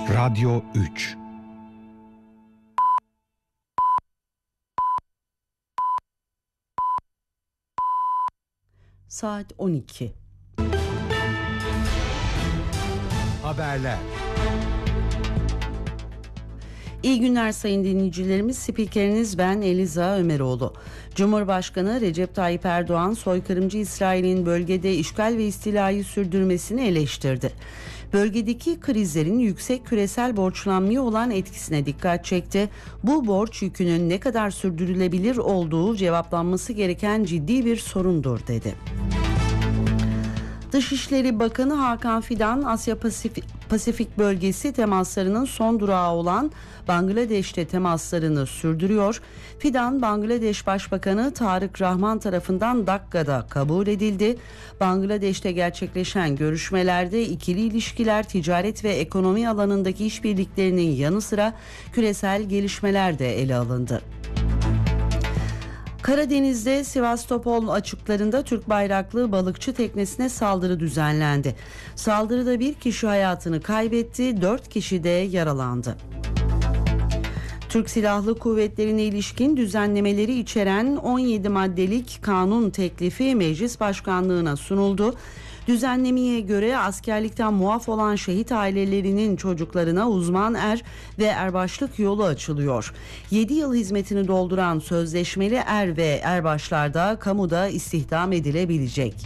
Radyo 3. Saat 12. Haberler. İyi günler sayın dinleyicilerimiz. Spikeriniz ben Eliza Ömeroğlu. Cumhurbaşkanı Recep Tayyip Erdoğan, soykırımcı İsrail'in bölgede işgal ve istilayı sürdürmesini eleştirdi. Bölgedeki krizlerin yüksek küresel borçlanmaya olan etkisine dikkat çekti. Bu borç yükünün ne kadar sürdürülebilir olduğu cevaplanması gereken ciddi bir sorundur dedi. Dışişleri Bakanı Hakan Fidan, Asya Pasifik bölgesi temaslarının son durağı olan Bangladeş'te temaslarını sürdürüyor. Fidan, Bangladeş Başbakanı Tarık Rahman tarafından Dakka'da kabul edildi. Bangladeş'te gerçekleşen görüşmelerde ikili ilişkiler, ticaret ve ekonomi alanındaki işbirliklerinin yanı sıra küresel gelişmeler de ele alındı. Karadeniz'de Sivastopol açıklarında Türk bayraklı balıkçı teknesine saldırı düzenlendi. Saldırıda bir kişi hayatını kaybetti, 4 kişi de yaralandı. Türk Silahlı Kuvvetleri'ne ilişkin düzenlemeleri içeren 17 maddelik kanun teklifi Meclis Başkanlığı'na sunuldu. Düzenlemeye göre askerlikten muaf olan şehit ailelerinin çocuklarına uzman er ve erbaşlık yolu açılıyor. 7 yıl hizmetini dolduran sözleşmeli er ve erbaşlar da kamuda istihdam edilebilecek.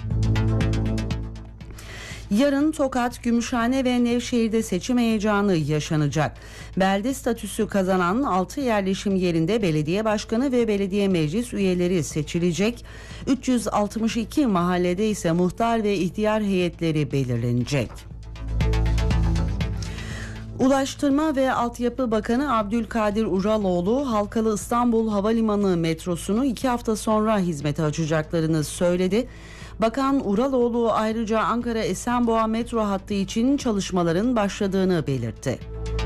Yarın Tokat, Gümüşhane ve Nevşehir'de seçim heyecanı yaşanacak. Belde statüsü kazanan 6 yerleşim yerinde belediye başkanı ve belediye meclis üyeleri seçilecek. 362 mahallede ise muhtar ve ihtiyar heyetleri belirlenecek. Ulaştırma ve Altyapı Bakanı Abdülkadir Uraloğlu, Halkalı İstanbul Havalimanı metrosunu 2 hafta sonra hizmete açacaklarını söyledi. Bakan Uraloğlu ayrıca Ankara Esenboğa metro hattı için çalışmaların başladığını belirtti.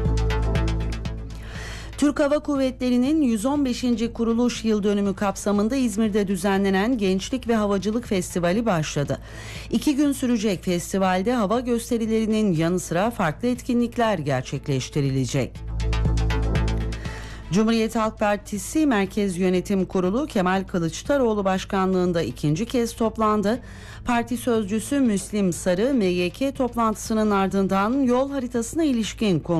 Türk Hava Kuvvetleri'nin 115. kuruluş yıl dönümü kapsamında İzmir'de düzenlenen Gençlik ve Havacılık Festivali başladı. 2 gün sürecek festivalde hava gösterilerinin yanı sıra farklı etkinlikler gerçekleştirilecek. Cumhuriyet Halk Partisi Merkez Yönetim Kurulu Kemal Kılıçdaroğlu başkanlığında ikinci kez toplandı. Parti sözcüsü Müslim Sarı, MYK toplantısının ardından yol haritasına ilişkin